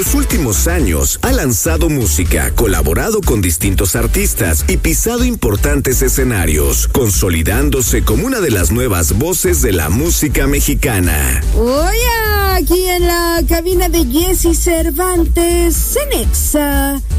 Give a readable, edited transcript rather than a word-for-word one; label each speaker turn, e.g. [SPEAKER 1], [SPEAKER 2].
[SPEAKER 1] los últimos años ha lanzado música, colaborado con distintos artistas y pisado importantes escenarios, consolidándose como una de las nuevas voces de la música mexicana.
[SPEAKER 2] Oye, aquí en la cabina de Jessy Cervantes, en Exa